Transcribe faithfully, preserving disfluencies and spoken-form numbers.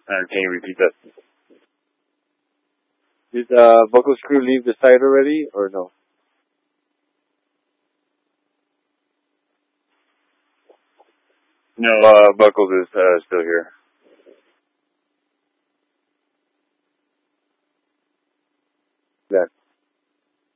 Uh, can you repeat that? Did uh, buckle screw leave the site already or no? No, uh, Buckles is uh, still here. That